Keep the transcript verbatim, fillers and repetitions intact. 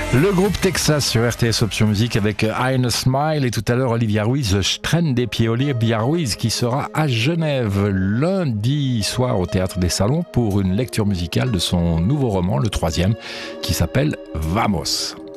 Le groupe Texas sur R T S Option Musique avec Eine Smile et tout à l'heure Olivia Ruiz, Strand des pieds, Olivia Ruiz qui sera à Genève lundi soir au Théâtre des Salons pour une lecture musicale de son nouveau roman, le troisième, qui s'appelle Vamos.